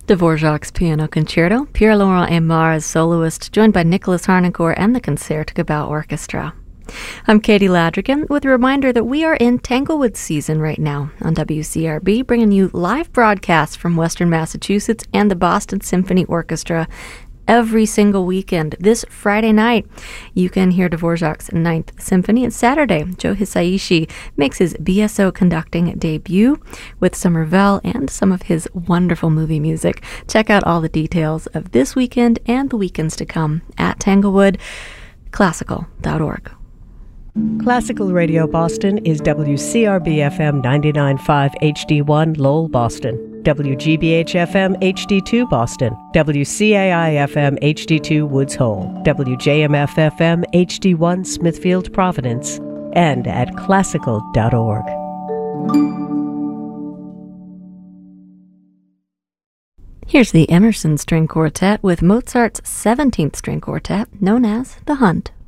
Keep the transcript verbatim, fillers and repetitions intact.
Dvorak's Piano Concerto, Pierre-Laurent Aimard as soloist, joined by Nicholas Harnoncourt and the Concertgebouw Orchestra. I'm Katie Ladrigan with a reminder that we are in Tanglewood season right now on W C R B, bringing you live broadcasts from Western Massachusetts and the Boston Symphony Orchestra every single weekend. This Friday night, you can hear Dvorak's Ninth Symphony, and Saturday, Joe Hisaishi makes his B S O conducting debut with some Ravel and some of his wonderful movie music. Check out all the details of this weekend and the weekends to come at tanglewood classical dot org. Classical Radio Boston is W C R B F M ninety-nine point five H D one Lowell, Boston, W G B H F M H D two Boston, W C A I F M H D two Woods Hole, W J M F F M H D one Smithfield, Providence, and at classical dot org. Here's the Emerson String Quartet with Mozart's seventeenth String Quartet, known as The Hunt.